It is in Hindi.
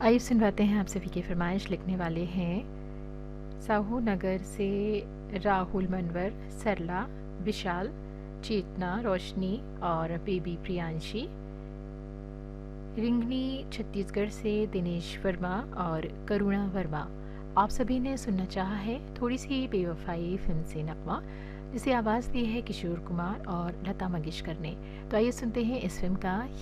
आइए सुनवाते हैं आप सभी की फरमाइश। लिखने वाले हैं साहू नगर से राहुल, मनवर, सरला, विशाल, चेतना, रोशनी और बेबी प्रियांशी। रिंगनी छत्तीसगढ़ से दिनेश वर्मा और करुणा वर्मा। आप सभी ने सुनना चाहा है थोड़ी सी बेवफाई फिल्म से नगमा, जिसे आवाज़ दी है किशोर कुमार और लता मंगेशकर ने। तो आइए सुनते हैं इस फिल्म का